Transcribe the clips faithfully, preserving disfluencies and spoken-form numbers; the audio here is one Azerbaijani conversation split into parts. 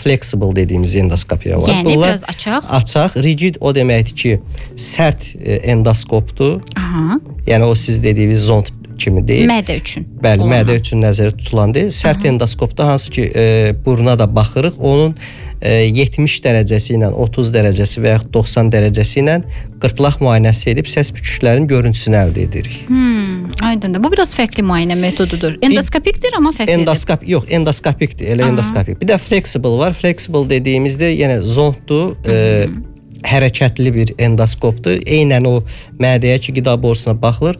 flexible dediyimiz endoskopiya var. Yəni bunlar biraz açaq. Açaq, rigid o deməkdir ki, sərt endoskopdur. Aha. Yəni o siz dediyiniz zond kimi deyil. Mədə üçün. Bəli, olana. Mədə üçün nəzərdə tutulan deyil. Sərt Aha. endoskopda hansı ki e, buruna da baxırıq, onun e, yetmiş dərəcəsi ilə otuz dərəcəsi və yaxud doxsan dərəcəsi ilə qırtlaq müayinəsi edib səs büküşlərinin görüntüsünü əldə edirik. Hmm, aydındır. Bu biraz fərqli müayinə metodudur. Endoskopikdir amma fərqlidir. Endoskop yox, endoskopikdir. Elə Aha. endoskopik. Bir də flexible var. Flexible dediyimizdə yenə zonddur. E, hərəkətli bir endoskopdur. Eynən o mədəyə ki, qida borusuna baxılır.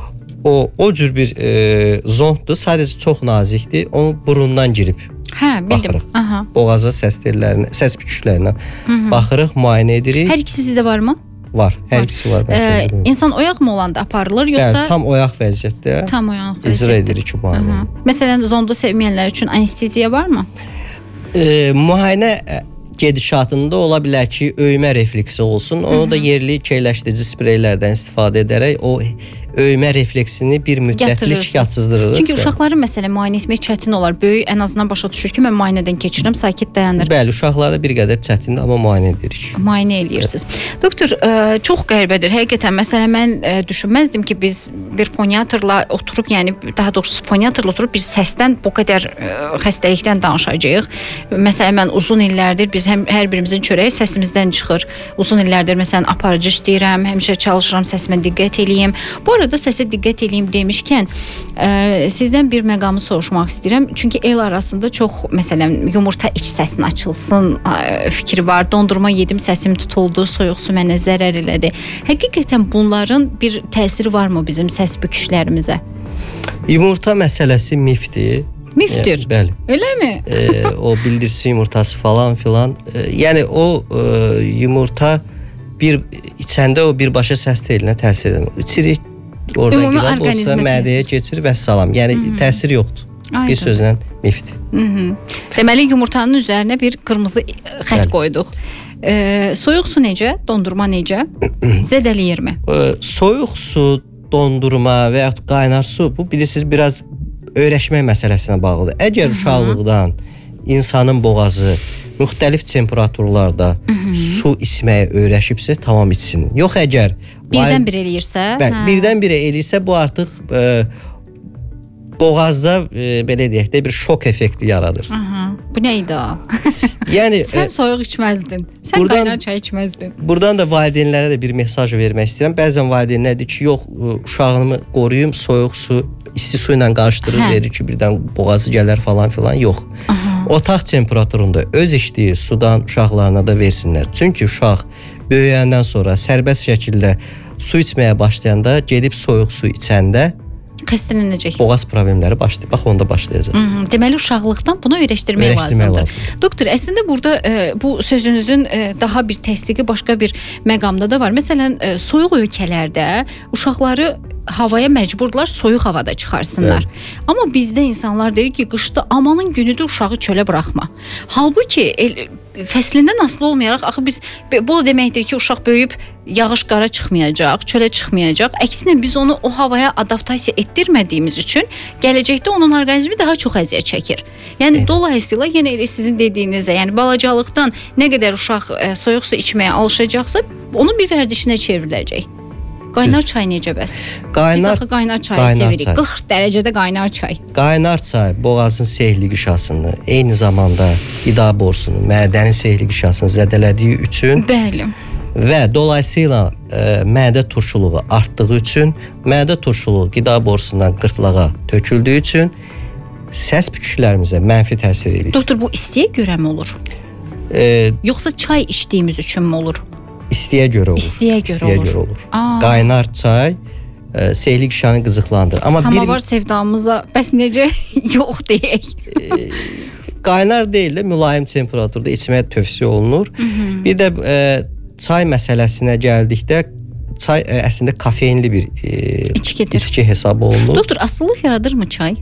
O o cür bir e, zonddur. Sadəcə çox nazikdir. Onu burundan girib Hə, bildim. baxırıq. Aha. Boğaza səs tellərinə, səs büküşlərinə baxırıq, müayinə edirik. Hər ikisi sizdə varmı? Var. Hər var. ikisi var. Ee, insan oyaq mı olanda aparılır yoxsa? Bəli, tam oyaq vəziyyətdə. Tam oyaq vəziyyətdə. İcra edirik ki, müayinə. Məsələn, zondu sevməyənlər üçün anesteziya varmı? E, müayinə gedişatında ola bilər ki, öymə refleksi olsun. Onu Hı -hı. da yerli keyləşdirici spreylərdən istifadə edərək o öymə refleksini bir müddətlik yatsızdırırıq. Çünki uşaqları məsələn müayinə etmək çətin olar. Böyük ən azından başa düşür ki, mən müayinədən keçirəm, sakit dayanır. Bəli, uşaqlarda bir qədər çətindir, amma müayinə edirik. Müayinə edirsiniz. Evet. Doktor, ə, çox qəribədir. Həqiqətən məsələn mən ə, düşünməzdim ki, biz bir foniatrla oturub, yəni daha doğrusu foniatrla oturub bir səsdən bu qədər ə, xəstəlikdən danışacağıq. Məsələn mən uzun illərdir biz həm hər birimizin çörəyi səsimizdən çıxır. Uzun illərdir məsələn aparıcı işləyirəm, həmişə çalışıram səsimə diqqət eləyim. Bu arada səsə diqqət eləyim demişkən, ə, sizdən bir məqamı soruşmaq istəyirəm. Çünki el arasında çox məsələn yumurta iç səsin açılsın ə, fikri var. Dondurma yedim, səsim tutuldu, soyuq su mənə zərər elədi. Həqiqətən bunların bir təsiri varmı bizim səs büküşlərimizə? Yumurta məsələsi mifdir. Mifdir. E, bəli. Eləmi? e, o bildirisi yumurtası falan filan. E, yəni o e, yumurta bir içəndə o birbaşa səs telinə təsir edir. İçirik, oradan qida borsa mədəyə keçir və salam. Yəni Hı -hı. təsir yoxdur. Aydın. Bir sözlə mifdir. Hı -hı. Deməli yumurtanın üzərinə bir qırmızı xətt qoyduq. E, soyuq su necə? Dondurma necə? Zədələyirmi? E, soyuq su, dondurma və yaxud qaynar su, bu bilirsiniz biraz öyrəşmək məsələsinə bağlıdır. Əgər Hı -hı. uşaqlıqdan insanın boğazı müxtəlif temperaturlarda Hı -hı. su içməyə öyrəşibsə, tamam içsin. Yox əgər birdən-birə eləyirsə, bəli, birdən-birə eləyirsə, bu artıq e, boğazda e, belə deyək də bir şok effekti yaradır. Aha, bu nə idi o? Yəni sən soyuq içməzdin. Sən buradan, qaynar çay içməzdin. Buradan da valideynlərə də bir mesaj vermək istəyirəm. Bəzən valideynlər deyir ki, yox, uşağımı qoruyum, soyuq su, isti su ilə qarışdırır, hə. verir ki, birdən boğazı gələr falan filan. Yox. Aha. Otaq temperaturunda öz içdiyi sudan uşaqlarına da versinlər. Çünki uşaq böyüyəndən sonra sərbəst şəkildə su içməyə başlayanda, gedib soyuq su içəndə xəstələnəcək. Boğaz problemləri başlayır. Bax onda başlayacaq. Hı -hı. Deməli uşaqlıqdan bunu öyrəşdirmək lazımdır. Lazım. Doktor, əslində burada e, bu sözünüzün e, daha bir təsdiqi başqa bir məqamda da var. Məsələn, e, soyuq ölkələrdə uşaqları havaya məcburdular soyuq havada çıxarsınlar. Evet. Amma bizdə insanlar deyir ki, qışda amanın günüdür uşağı çölə buraxma. Halbuki el, fəslindən asılı olmayaraq, axı biz bu deməkdir ki, uşaq böyüyüb yağış qara çıxmayacaq, çölə çıxmayacaq. Əksinə biz onu o havaya adaptasiya etdirmədiyimiz üçün gələcəkdə onun orqanizmi daha çox əziyyət çəkir. Yəni evet. dolayısıyla yenə elə sizin dediyinizə, yəni balacalıqdan nə qədər uşaq e, soyuq su içməyə alışacaqsa, onun bir vərdişinə çevriləcək. Qaynar çay necə bəs? Qaynar, Biz axı qaynar çayı qaynar sevirik. Çay. qırx dərəcədə qaynar çay. Qaynar çay boğazın sehli qişasını, eyni zamanda qida borusunu, mədənin sehli qişasını zədələdiyi üçün Bəli. və dolayısıyla e, mədə turşuluğu artdığı üçün, mədə turşuluğu qida borusundan qırtlağa töküldüyü üçün səs büküşlərimizə mənfi təsir edir. Doktor, bu istiyə görə mi olur? E, Yoxsa çay içdiyimiz üçün mü olur? İstiyə görə olur. İstiyə görə İstiyə olur. Görə olur. Qaynar çay e, sehli qişanı qızıqlandırır. Amma Samavar bir... sevdamıza bəs necə yox deyək? e, qaynar deyil də mülayim temperaturda içməyə tövsiyə olunur. Hı -hı. Bir də e, çay məsələsinə gəldikdə çay e, əslində kafeinli bir e, içkidir. içki hesab olunur. Doktor, asıllıq yaradır mı çay?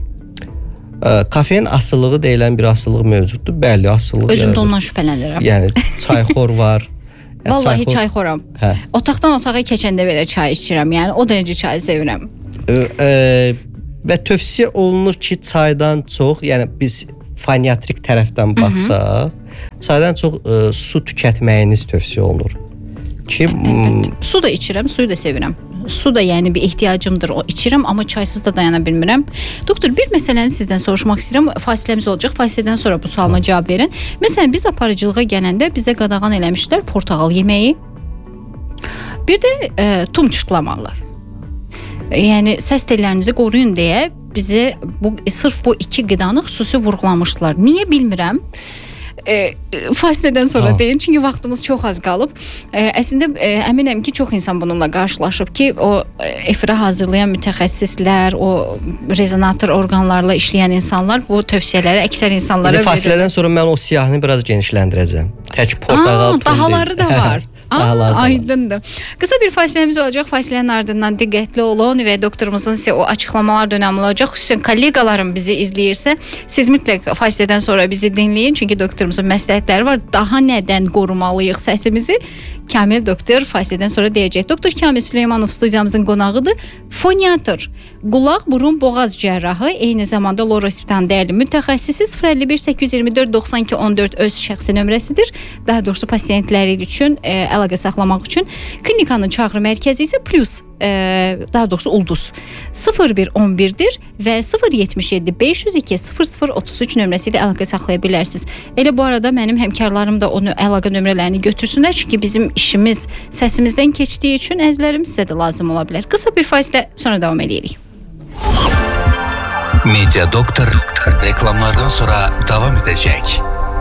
E, kafein asıllığı deyilən bir asıllıq mövcuddur. Bəli, asıllıq Özüm yaradır. də ondan şübhələnirəm. Yəni çayxor var. Vallahi çayxoram. Hə. Otaqdan otağa keçəndə belə çay içirəm. Yəni o dərəcə çayı sevirəm. E, e, və tövsiyə olunur ki, çaydan çox, yəni biz foniatrik tərəfdən baxsaq, çaydan çox ə, su tükətməyiniz tövsiyə olunur. Ki, evet. Su da içirəm, suyu da sevirəm. Su da yəni bir ehtiyacımdır, o içirəm, amma çaysız da dayana bilmirəm. Doktor, bir məsələni sizdən soruşmaq istəyirəm. Fasiləmiz olacaq. Fasilədən sonra bu sualıma cavab verin. Məsələn, biz aparıcılığa gələndə bizə qadağan eləmişlər portağal yeməyi. Bir də e, tum çıtlamağı. Yəni səs tellərinizi qoruyun deyə bizi bu sırf bu iki qidanı xüsusi vurğulamışdılar. Niyə bilmirəm? E, fasilədən sonra deyin, çünki vaxtımız çox az qalıb. E, əslində e, əminəm ki, çox insan bununla qarşılaşıb ki, o efirə hazırlayan mütəxəssislər, o rezonator orqanlarla işləyən insanlar bu tövsiyələri əksər insanlara verir. Fasilədən sonra mən o siyahını biraz genişləndirəcəm. Tək portağal tum dahaları da var. Aa, aydındır. Qısa bir fasiləmiz olacaq. Fasilənin ardından diqqətli olun və doktorumuzun sizə o açıqlamalar dönəmi olacaq. Xüsusən kolleqalarım bizi izləyirsə, siz mütləq fasilədən sonra bizi dinləyin. Çünki doktorumuzun məsləhətləri var. Daha nədən qorumalıyıq səsimizi? Kamil doktor fasilədən sonra deyəcək. Doktor Kamil Süleymanov studiyamızın qonağıdır. Foniatr, qulaq, burun, boğaz cərrahı, eyni zamanda Lor Hospitalın dəyərli mütəxəssisi. sıfır əlli bir səkkiz yüz iyirmi dörd doxsan iki on dörd öz şəxsi nömrəsidir. Daha doğrusu pasiyentləri üçün e, əlaqə saxlamaq üçün. Klinikanın çağrı mərkəzi isə plus, e, daha doğrusu ulduz sıfır bir on birdir və sıfır yetmiş yeddi beş yüz iki sıfır sıfır otuz üç nömrəsi ilə əlaqə saxlaya bilərsiniz. Elə bu arada mənim həmkarlarım da onu əlaqə nömrələrini götürsünlər, çünki bizim işimiz səsimizdən keçdiyi üçün əzlərimiz sizə də lazım ola bilər. Qısa bir fasilə, sonra davam edirik. Media Doktor reklamlardan sonra davam edəcək.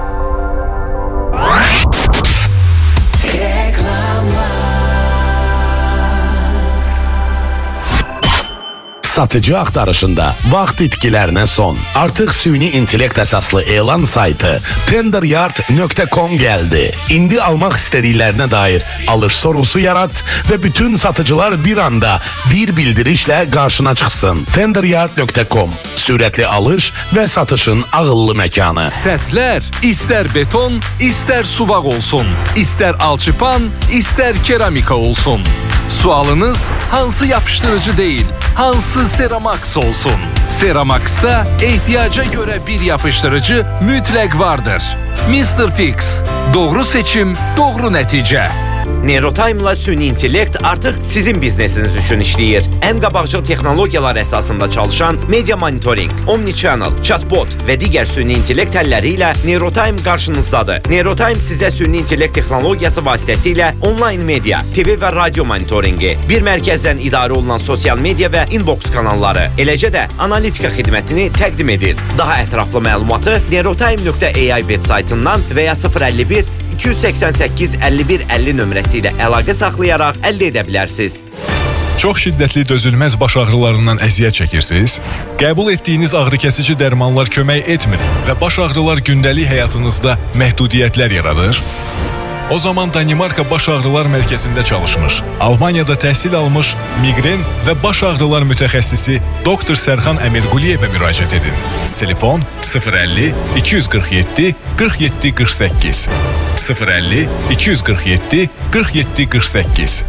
Satıcı axtarışında vaxt itkilərinə son. Artıq süni intellekt əsaslı elan saytı tenderyard nöqtə com gəldi. İndi almaq istədiklərinə dair alış sorğusu yarat və bütün satıcılar bir anda bir bildirişlə qarşına çıxsın. tenderyard nöqtə com sürətli alış və satışın ağıllı məkanı. Səthlər istər beton, istər suvaq olsun, istər alçıpan, istər keramika olsun. Sualınız hansı yapıştırıcı değil, hansı Ceramax olsun. Ceramax'ta ehtiyaca göre bir yapıştırıcı mütləq vardır. mister Fix. Doğru seçim, doğru nəticə. Neurotime'la süni intellekt artıq sizin biznesiniz üçün işləyir. Ən qabaqcıl texnologiyalar əsasında çalışan media monitoring, omnichannel, chatbot və digər süni intellekt həlləri ilə Neurotime qarşınızdadır. Neurotime sizə süni intellekt texnologiyası vasitəsilə online media, T V və radio monitoringi, bir mərkəzdən idarə olunan sosial media və inbox kanalları, eləcə də analitika xidmətini təqdim edir. Daha ətraflı məlumatı neurotime nöqtə a i web saytından və ya sıfır əlli bir iki yüz səksən səkkiz əlli bir əlli nömrəsi ilə əlaqə saxlayaraq əldə edə bilərsiniz. Çox şiddətli dözülməz baş ağrılarından əziyyət çəkirsiniz? Qəbul etdiyiniz ağrıkəsici dərmanlar kömək etmir və baş ağrılar gündəlik həyatınızda məhdudiyyətlər yaradır? O zaman Danimarka Baş Ağrılar Mərkəzində çalışmış, Almaniyada təhsil almış miqren və baş ağrılar mütəxəssisi doktor Sərxan Əmirquliyevə müraciət edin. Telefon sıfır əlli iki yüz qırx yeddi qırx yeddi qırx səkkiz sıfır əlli iki yüz qırx yeddi qırx yeddi qırx səkkiz.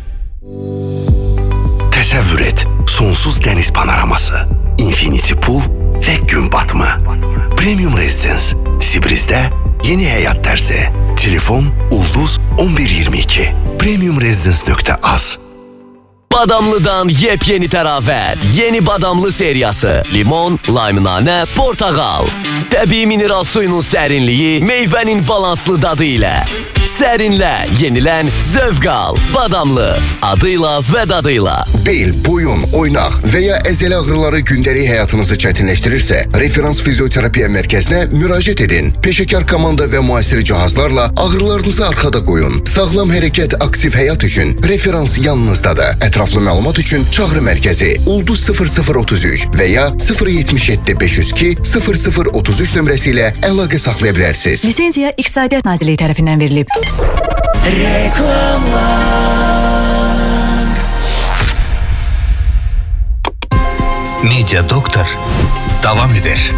Təsəvvür et, sonsuz dəniz panoraması, infinity pool və gün batımı. Premium Residence, Sibrizdə yeni həyat dərsi. Telefon ulduz on bir iyirmi iki. premium residence nöqtə az. Badamlıdan yepyeni tərəvət, yeni badamlı seriyası, limon, layminanə, portağal. Təbii mineral suyunun sərinliyi, meyvənin balanslı dadı ilə. Sərinlə, yenilən, zövq al. Badamlı, adıyla və dadıyla. Bel, boyun, oynaq və ya əzələ ağrıları gündəlik həyatınızı çətinləşdirirsə, Referans Fizioterapiya Mərkəzinə müraciət edin. Peşəkar komanda və müasir cihazlarla ağrılarınızı arxada qoyun. Sağlam hərəkət, aktiv həyat üçün Referans yanınızdadır. Ətraflı məlumat üçün çağrı mərkəzi ulduz sıfır sıfır otuz üç və ya sıfır yetmiş yeddi beş yüz iki sıfır sıfır otuz üç nömrəsi ilə əlaqə saxlaya bilərsiniz. Lisenziya İqtisadiyyat Nazirliyi tərəfindən verilib. Reklamlar. Media Doktor davam edir.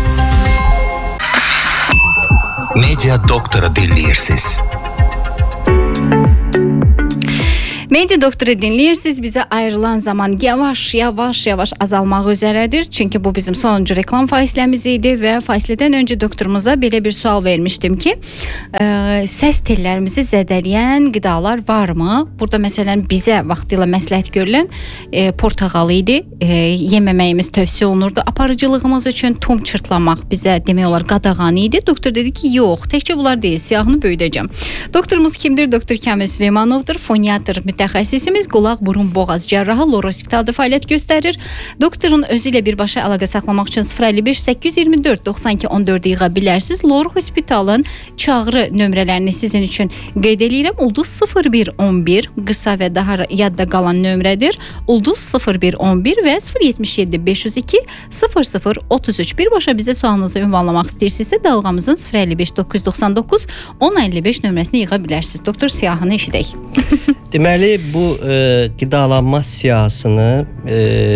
Media Doktor'u dinləyirsiniz. Media doktoru dinləyirsiniz. Bizə ayrılan zaman yavaş yavaş yavaş azalmaq üzrədir. Çünki bu bizim sonuncu reklam fasiləmiz idi və fasilədən öncə doktorumuza belə bir sual vermişdim ki, ə, səs tellərimizi zədələyən qidalar varmı? Burada məsələn bizə vaxtilə məsləhət görülən e, portağal idi. E, yeməməyimiz tövsiyə olunurdu. Aparıcılığımız üçün tum çırtlamaq bizə demək olar qadağan idi. Doktor dedi ki, yox, təkcə bunlar deyil, siyahını böyüdəcəm. Doktorumuz kimdir? Doktor Kamil Süleymanovdur. Foniatr mütəxəssisimiz, qulaq, burun, boğaz cərrahı, Lor Hospitalda fəaliyyət göstərir. Doktorun özü ilə birbaşa əlaqə saxlamaq üçün sıfır əlli beş səkkiz yüz iyirmi dörd doxsan iki on dörd yığa bilərsiniz. Lor Hospitalın çağrı nömrələrini sizin üçün qeyd edirəm. Ulduz sıfır bir on bir qısa və daha yadda qalan nömrədir. Ulduz sıfır bir on bir və sıfır yetmiş yeddi beş yüz iki sıfır sıfır otuz üç. Birbaşa bizə sualınızı ünvanlamaq istəyirsinizsə dalğamızın sıfır əlli beş doqquz yüz doxsan doqquz on əlli beş nömrəsini yığa bilərsiniz. Doktor siyahını eşidək. Deməli bu e, qidalanma siyahısını e,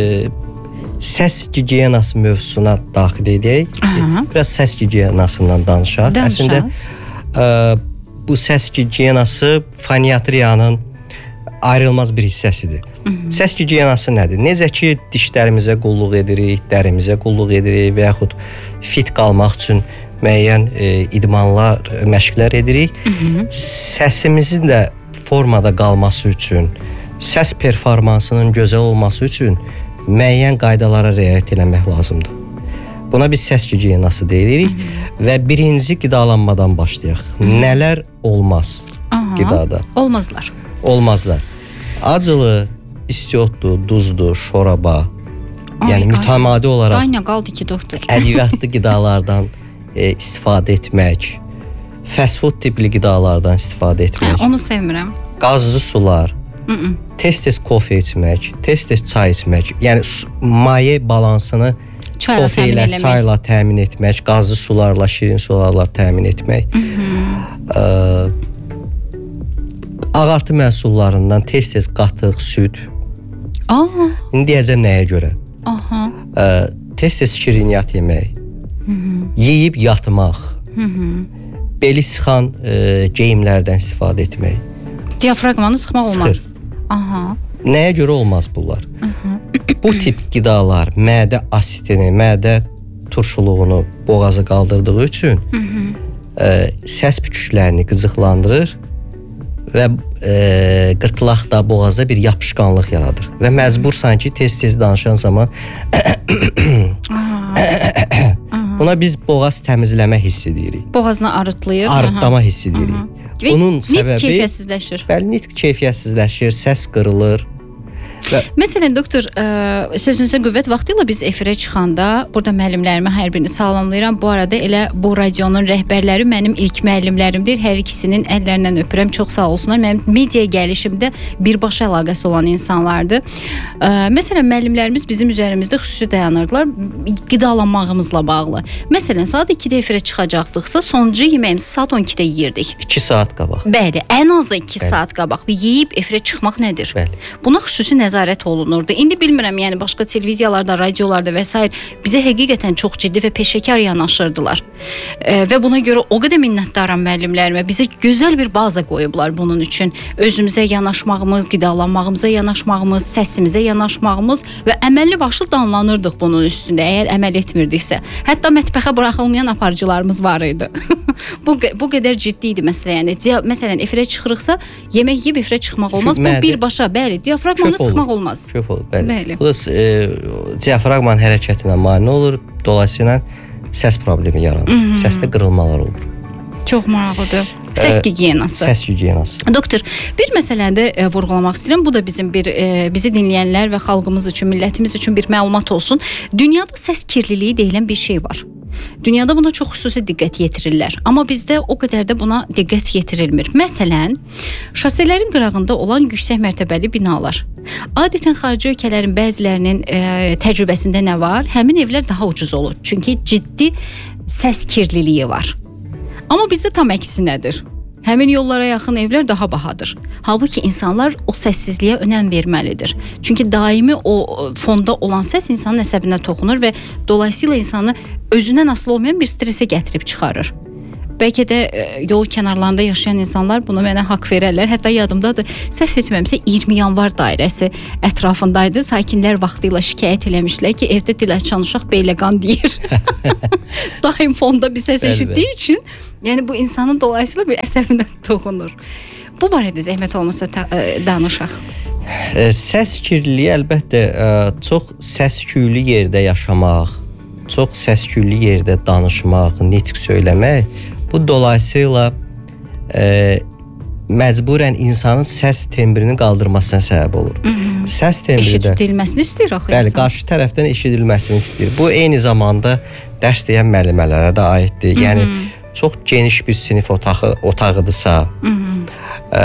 səs gigiyenası mövzusuna daxil edək. Aha. Biraz səs gigiyenasından danışaq. Danışaq. Əslində e, bu səs gigiyenası foniatriyanın ayrılmaz bir hissəsidir. Hı -hı. Səs gigiyenası nədir? Necə ki dişlərimizə qulluq edirik, dərimizə qulluq edirik və yaxud fit qalmaq üçün müəyyən e, idmanlar, məşqlər edirik. Hı -hı. Səsimizin də formada qalması üçün, səs performansının gözəl olması üçün müəyyən qaydalara riayət etmək lazımdır. Buna biz səs gigiyenası deyirik. Hı -hı. Və birinci qidalanmadan başlayaq. Hı -hı. Nələr olmaz Aha, qidada? Olmazlar. Olmazlar. Acılı, istiotlu, duzlu, şoraba, ay, yəni mütəmadi olaraq qayna qaldı ki, doktor. Ədviyyatlı qidalardan e, istifadə etmək, fast food tipli qidalardan istifadə etmək. Hə, onu sevmirəm. Qazlı sular, tez-tez kofe içmək, tez-tez çay içmək. Yəni maye balansını çayla kofe ilə, təmin çayla təmin etmək, qazlı sularla, şirin sularla təmin etmək. Ə, ağartı məhsullarından tez-tez qatıq, süd. Aa. İndi deyəcəm nəyə görə? Aha. Ə, tez-tez şirinyat yemək. Hı -hı. Yeyib yatmaq. Hı -hı. Beli sıxan e, geyimlərdən istifadə etmək. Diafragmanı sıxmaq Sıxır. olmaz. Aha. Nəyə görə olmaz bunlar? Aha. Bu tip qidalar mədə asidini, mədə turşuluğunu boğazı qaldırdığı üçün hı -hı. E, səs püçüklərini qıcıqlandırır və e, qırtlaqda, boğazda bir yapışqanlıq yaradır və məcbursan ki, tez-tez danışan zaman buna biz boğaz təmizləmə hissi deyirik. Boğazını arıtlayır. Arıtlama hissi deyirik. Bunun səbəbi nitq keyfiyyətsizləşir. Bəli, nitq keyfiyyətsizləşir, səs qırılır. Və... Məsələn, doktor, ə, sözünüzə qüvvət, vaxtilə biz efirə çıxanda, burada müəllimlərimi hər birini salamlayıram. Bu arada elə bu radionun rəhbərləri mənim ilk müəllimlərimdir. Hər ikisinin əllərindən öpürəm, çox sağ olsunlar. Mənim media gəlişimdə birbaşa əlaqəsi olan insanlardır. Ə, məsələn, müəllimlərimiz bizim üzərimizdə xüsusi dayanırdılar qidalanmağımızla bağlı. Məsələn, saat ikidə efirə çıxacaqdıqsa, sonuncu yeməyimizi saat on ikidə yeyirdik. iki saat qabaq. Bəli, ən azı iki Bəli. saat qabaq. Yeyib efirə çıxmaq nədir? Bəli. Buna xüsusi nəzarət nəzarət olunurdu. İndi bilmirəm, yəni başqa televiziyalarda, radiolarda və s. bizə həqiqətən çox ciddi və peşəkar yanaşırdılar. E, və buna görə o qədər minnətdaram müəllimlərimə. Bizə gözəl bir baza qoyublar bunun üçün. Özümüzə yanaşmağımız, qidalanmağımıza yanaşmağımız, səsimizə yanaşmağımız və əməlli başlı danlanırdıq bunun üstündə, əgər əməl etmirdiksə. Hətta mətbəxə buraxılmayan aparıcılarımız var idi. bu, bu qədər ciddi idi məsələ. Yəni, məsələn, efirə çıxırıqsa, yemək yeyib efirə çıxmaq olmaz. Çünki bu birbaşa, bəli, diafragmanı sıxmaq olmaz. Köp olur, bəli. bəli. Bu da e, diafragmanın hərəkətinə mane olur, dolayısıyla səs problemi yaranır. Mm -hmm. Səsdə qırılmalar olur. Çox maraqlıdır. Səs gigiyenası. Səs gigiyenası. Doktor, bir məsələni də e, vurğulamaq istəyirəm. Bu da bizim bir e, bizi dinləyənlər və xalqımız üçün, millətimiz üçün bir məlumat olsun. Dünyada səs kirliliyi deyilən bir şey var. Dünyada buna çox xüsusi diqqət yetirirlər. Amma bizdə o qədər də buna diqqət yetirilmir. Məsələn, şosselerin qırağında olan yüksək mərtəbəli binalar. Adətən xarici ölkələrin bəzilərinin e, təcrübəsində nə var? Həmin evlər daha ucuz olur. Çünki ciddi səs kirliliyi var. Amma bizdə tam əksinədir. Həmin yollara yaxın evlər daha bahadır. Halbuki insanlar o səssizliyə önəm verməlidir. Çünki daimi o fonda olan səs insanın əsəbinə toxunur və dolayısıyla insanı özündən asılı olmayan bir stresə gətirib çıxarır. Bəlkə də yol kənarlarında yaşayan insanlar bunu mənə haqq verərlər. Hətta yadımdadır, səhv etmirəmsə iyirmi yanvar dairəsi ətrafındaydı. Sakinlər vaxtıyla şikayət eləmişlər ki, evdə Diləçan uşaq beyləqan deyir. Daim fonda bir səs eşitdiyi üçün, yəni bu insanın dolayısıyla bir əsəbinə toxunur. Bu barədə zəhmət olmasa danışaq. Səs kirliliyi əlbəttə çox səs-küylü yerdə yaşamaq, çox səs-küylü yerdə danışmaq, nitq söyləmək, bu dolayısıyla e, məcburən insanın səs tembrini qaldırmasına səbəb olur. Hı -hı. Səs tembri də eşidilməsini istəyir axı bəli, insan. qarşı tərəfdən eşidilməsini istəyir. Bu eyni zamanda dərs deyən müəllimələrə də aiddir. Hı -hı. Yəni çox geniş bir sinif otağı otağıdırsa, Hı -hı. E,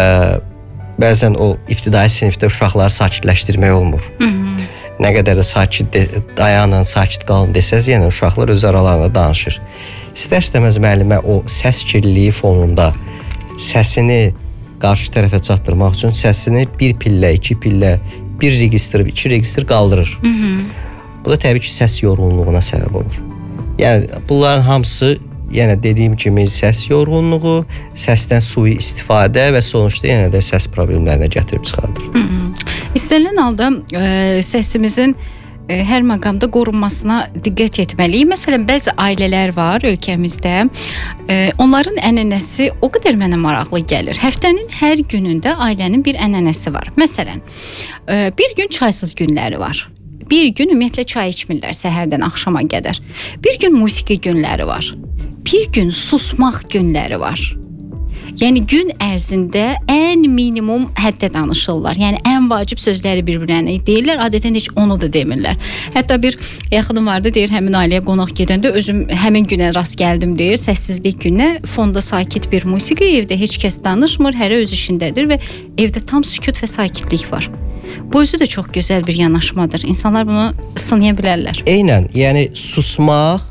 bəzən o ibtidai sinifdə uşaqları sakitləşdirmək olmur. Hı -hı. Nə qədər də sakit de, dayanın, sakit qalın desəz, yəni uşaqlar öz aralarında danışır. İstər-istəməz müəllimə o səs kirliliyi fonunda səsini qarşı tərəfə çatdırmaq üçün səsini bir pillə, iki pillə, bir registr, iki registr qaldırır. Hı -hı. Bu da təbii ki, səs yorğunluğuna səbəb olur. Yəni bunların hamısı, yenə dediyim kimi, səs yorğunluğu, səsdən sui istifadə və sonuçda yenə də səs problemlərinə gətirib çıxardır. Hı -hı. İstənilən halda e, səsimizin e, hər məqamda qorunmasına diqqət etməliyik. Məsələn, bəzi ailələr var ölkəmizdə. E, onların ənənəsi o qədər mənə maraqlı gəlir. Həftənin hər günündə ailənin bir ənənəsi var. Məsələn, e, bir gün çaysız günləri var. Bir gün ümumiyyətlə çay içmirlər səhərdən axşama qədər. Bir gün musiqi günləri var. Bir gün susmaq günləri var. Yəni gün ərzində ən minimum həddə danışırlar. Yəni ən vacib sözləri bir-birinə deyirlər. Adətən heç onu da demirlər. Hətta bir yaxınım vardı, deyir, həmin ailəyə qonaq gedəndə özüm həmin günə rast gəldim, deyir, səssizlik günə. Fonda sakit bir musiqi, evdə heç kəs danışmır, hərə öz işindədir və evdə tam sükut və sakitlik var. Bu özü də çox gözəl bir yanaşmadır. İnsanlar bunu sınaya bilərlər. Eynən, yəni susmaq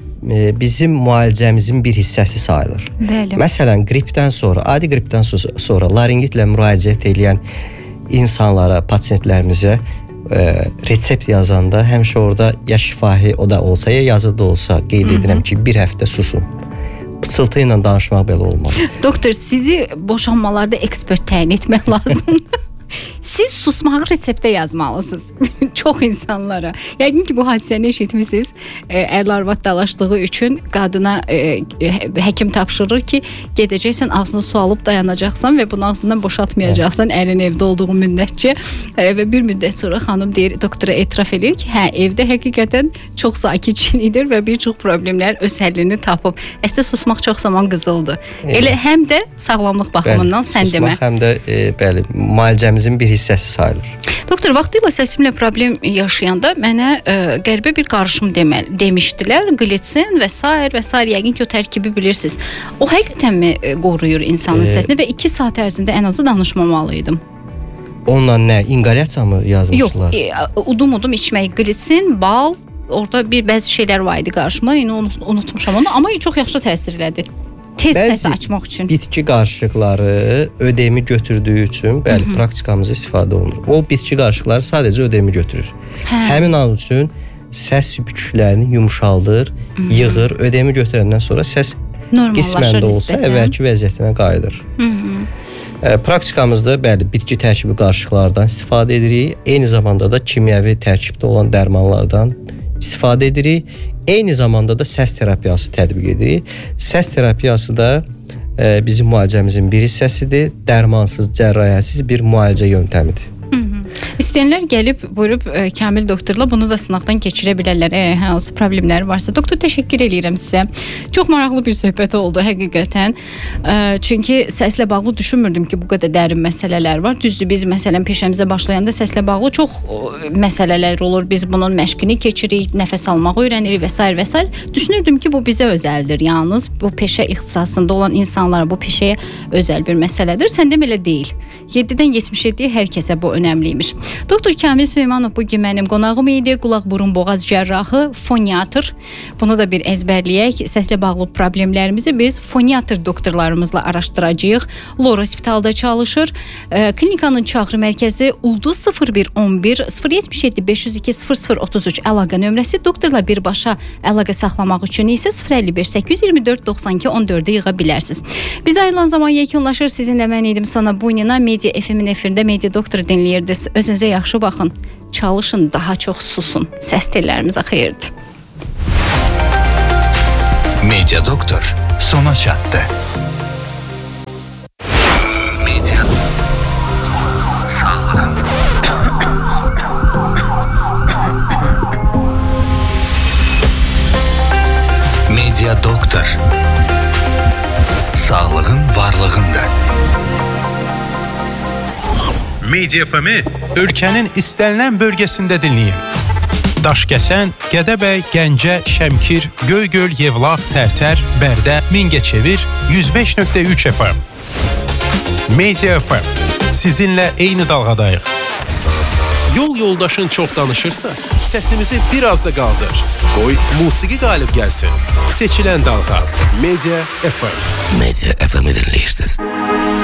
bizim müalicəmizin bir hissəsi sayılır. Bəli. Məsələn, qripdən sonra, adi qripdən sonra laringitlə müraciət edən insanlara, pasientlərimizə e, resept yazanda həmişə orada ya şifahi o da olsa, ya yazı da olsa qeyd edirəm ki, bir həftə susun. Pıçıltı ilə danışmaq belə olmaz. Doktor, sizi boşanmalarda ekspert təyin etmək lazımdır. Siz susmağı reseptə yazmalısınız. Çox insanlara. Yəqin ki, bu hadisəni eşitmisiniz. Ərli arvad dalaşdığı üçün qadına e, həkim tapşırır ki, gedəcəksən, ağzını su alıb dayanacaqsan və bunu ağzından boşaltmayacaqsan ərin evdə olduğu müddətcə. E, və bir müddət sonra xanım deyir, doktora etiraf edir ki, hə, evdə həqiqətən çox sakitçilikdir və bir çox problemlər öz həllini tapıb. Əslində susmaq çox zaman qızıldır. Evet. Elə həm də sağlamlıq baxımından bəli, sən demə. Susmaq həm də e, bəli, müalicəmizin bir hissəsi sayılır. Doktor, vaxtıyla səsimlə problem yaşayanda mənə e, qəribə bir qarışım deməl, demişdilər. Glitsin və s. və s. Yəqin ki, o tərkibi bilirsiniz. O həqiqətənmi e, qoruyur insanın ee, səsini və iki saat ərzində ən azı danışmamalıydım? Onunla nə, inqalyasiya mı yazmışlar? Yox, e, udum udum içmək, glitsin, bal, orada bir bəzi şeylər var idi qarşımda. İndi unut, unutmuşam onu, amma çox yaxşı təsir elədi. Tez səs açmaq üçün. Bitki qarışıqları ödemi götürdüyü üçün bəli, Hı -hı. praktikamızda istifadə olunur. O bitki qarışıqları sadəcə ödemi götürür. Hə. Həmin an üçün səs büküşlərini yumşaldır, Hı -hı. yığır. Ödemi götürəndən sonra səs qismən də olsa əvvəlki vəziyyətinə qayıdır. Hı -hı. E, praktikamızda bəli, bitki tərkibi qarışıqlardan istifadə edirik. Eyni zamanda da kimyəvi tərkibdə olan dərmanlardan istifadə edirik. Eyni zamanda da səs terapiyası tətbiq edirik. Səs terapiyası da e, bizim müalicəmizin bir hissəsidir. Dərmansız, cərrahiyyəsiz bir müalicə yöntəmidir. İstəyənlər gəlib buyurub e, Kamil doktorla bunu da sınaqdan keçirə bilərlər. Əgər hansı problemləri varsa. Doktor, təşəkkür edirəm sizə. Çox maraqlı bir söhbət oldu həqiqətən. E, çünki səslə bağlı düşünmürdüm ki, bu qədər dərin məsələlər var. Düzdür, biz məsələn peşəmizə başlayanda səslə bağlı çox e, məsələlər olur. Biz bunun məşqini keçirik, nəfəs almağı öyrənirik və s. və s. Düşünürdüm ki, bu bizə özəldir. Yalnız bu peşə ixtisasında olan insanlara bu peşəyə özəl bir məsələdir. Səndə belə deyil. yeddidən yetmiş yeddiyə hər kəsə bu önəmliymiş. Doktor Kamil Süleymanov bu gün mənim qonağım idi. Qulaq burun boğaz cərrahı, foniatr. Bunu da bir əzbərləyək. Səslə bağlı problemlərimizi biz foniatr doktorlarımızla araşdıracağıq. Lor Hospitalda çalışır. E, klinikanın çağrı mərkəzi Ulduz sıfır bir on bir sıfır yetmiş yeddi beş yüz iki sıfır sıfır otuz üç əlaqə nömrəsi. Doktorla birbaşa əlaqə saxlamaq üçün isə sıfır əlli beş səkkiz yüz iyirmi dörd doxsan iki on dördə yığa bilərsiniz. Biz ayrılan zaman yekunlaşır. Sizinlə mən idim Sona Bunina. Media F M-in efirində Media Doktor dinləyirdiniz. Özünüzə yaxşı baxın. Çalışın, daha çox susun. Səs tellərimizə xeyirdir. Media Doktor sona çatdı. Media sağlığın Media Doktor sağlığın varlığında. Media F M-i ölkənin istənilən bölgəsində dinləyin. Daşkəsən, Gədəbəy, Gəncə, Şəmkir, Göygöl, Yevlax, Tərtər, Bərdə, Mingəçevir yüz beş nöqtə üç F M. Media F M. Sizinlə eyni dalğadayıq. Yol yoldaşın çox danışırsa, səsimizi biraz da qaldır. Qoy musiqi qalib gəlsin. Seçilən dalğa Media F M. Media F M-i dinləyirsiniz.